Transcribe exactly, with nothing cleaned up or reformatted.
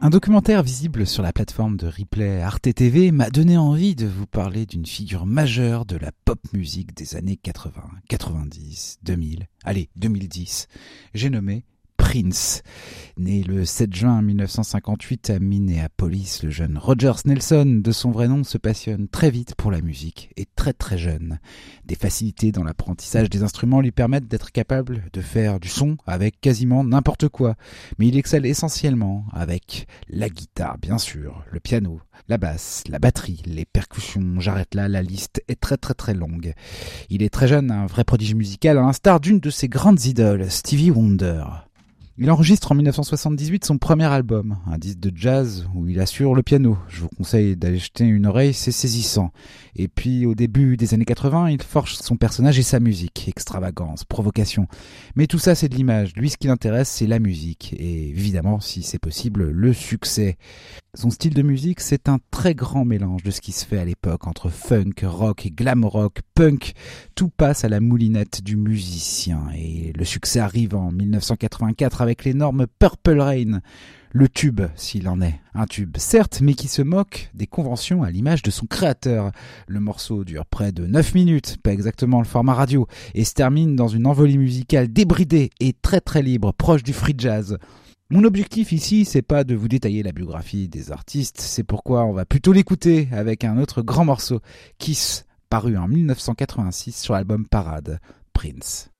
Un documentaire visible sur la plateforme de replay Arte T V m'a donné envie de vous parler d'une figure majeure de la pop musique des années quatre-vingts, quatre-vingt-dix, deux mille, allez, deux mille dix. J'ai nommé Prince. Né le sept juin mille neuf cent cinquante-huit à Minneapolis, le jeune Rogers Nelson, de son vrai nom, se passionne très vite pour la musique et très très jeune. Des facilités dans l'apprentissage des instruments lui permettent d'être capable de faire du son avec quasiment n'importe quoi. Mais il excelle essentiellement avec la guitare, bien sûr, le piano, la basse, la batterie, les percussions. J'arrête là, la liste est très très très longue. Il est très jeune, un vrai prodige musical, à l'instar d'une de ses grandes idoles, Stevie Wonder. Il enregistre en mille neuf cent soixante-dix-huit son premier album, un disque de jazz où il assure le piano. Je vous conseille d'aller jeter une oreille, c'est saisissant. Et puis au début des années quatre-vingts, il forge son personnage et sa musique, extravagance, provocation. Mais tout ça c'est de l'image, lui ce qui l'intéresse c'est la musique, et évidemment si c'est possible, le succès. Son style de musique, c'est un très grand mélange de ce qui se fait à l'époque entre funk, rock et glam rock, punk. Tout passe à la moulinette du musicien et le succès arrive en mille neuf cent quatre-vingt-quatre avec l'énorme Purple Rain. Le tube, s'il en est. Un tube, certes, mais qui se moque des conventions à l'image de son créateur. Le morceau dure près de neuf minutes, pas exactement le format radio, et se termine dans une envolée musicale débridée et très très libre, proche du free jazz. Mon objectif ici, c'est pas de vous détailler la biographie des artistes, c'est pourquoi on va plutôt l'écouter avec un autre grand morceau, Kiss, paru en mille neuf cent quatre-vingt-six sur l'album Parade, Prince.